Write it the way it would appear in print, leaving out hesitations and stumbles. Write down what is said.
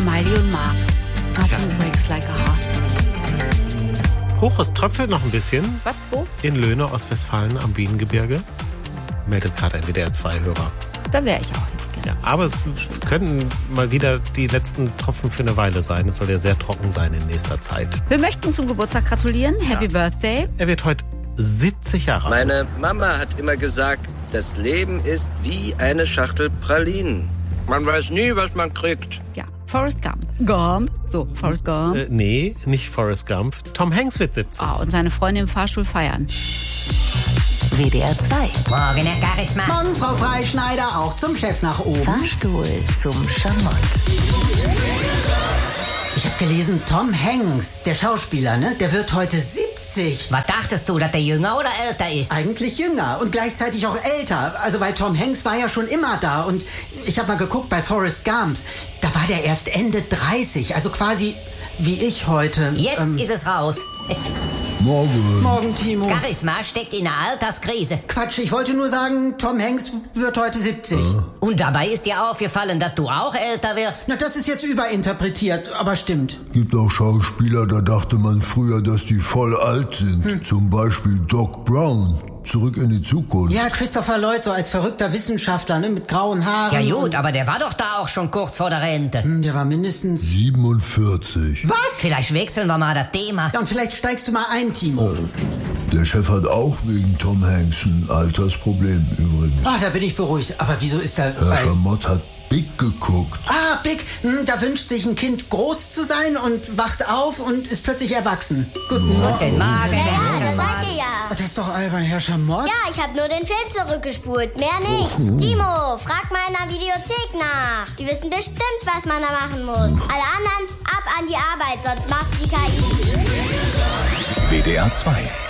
Miley und Mark. Nothing breaks like a heart. Hoch, es tröpfelt noch ein bisschen. Was, wo? In Löhne, Ostwestfalen am Wiengebirge. Meldet gerade ein WDR-2-Hörer. Da wäre ich auch jetzt gerne. Ja, aber es könnten mal wieder die letzten Tropfen für eine Weile sein. Es soll ja sehr trocken sein in nächster Zeit. Wir möchten zum Geburtstag gratulieren. Happy Birthday. Er wird heute 70 Jahre alt. Meine Mama hat immer gesagt, das Leben ist wie eine Schachtel Pralinen. Man weiß nie, was man kriegt. Ja, Forrest Gump. Forrest Gump. Nee, nicht Forrest Gump. Tom Hanks wird 70. Und seine Freunde im Fahrstuhl feiern. WDR 2. Morgen, Herr Charisma. Morgen, Frau Freischneider, auch zum Chef nach oben. Fahrstuhl zum Schamott. Ich habe gelesen, Tom Hanks, der Schauspieler, ne, der wird heute 70. Was dachtest du, dass der jünger oder älter ist? Eigentlich jünger und gleichzeitig auch älter. Also weil Tom Hanks war ja schon immer da und ich habe mal geguckt bei Forrest Gump. Da war der erst Ende 30, also quasi wie ich heute. Jetzt ist es raus. Morgen, Timo. Charisma steckt in einer Alterskrise. Quatsch, ich wollte nur sagen, Tom Hanks wird heute 70. Und dabei ist dir aufgefallen, dass du auch älter wirst. Na, das ist jetzt überinterpretiert, aber stimmt. Gibt auch Schauspieler, da dachte man früher, dass die voll alt sind. Zum Beispiel Doc Brown, Zurück in die Zukunft. Ja, Christopher Lloyd, so als verrückter Wissenschaftler, ne, mit grauen Haaren. Ja gut, aber der war doch da auch schon kurz vor der Rente. Der war mindestens 47. Was? Vielleicht wechseln wir mal das Thema. Ja, und vielleicht steigst du mal ein, Timo. Der Chef hat auch wegen Tom Hanks ein Altersproblem übrigens. Da bin ich beruhigt. Aber wieso ist er... Herr Schamott hat Big geguckt. Big. Da wünscht sich ein Kind groß zu sein und wacht auf und ist plötzlich erwachsen. Guten Morgen. Ja, da seid ihr ja. Das ist doch albern, Herr Schamott. Ja, ich habe nur den Film zurückgespult, mehr nicht. Timo, frag mal in der Videothek nach. Die wissen bestimmt, was man da machen muss. Alle anderen, ab an die Arbeit, sonst macht's die KI. WDR 2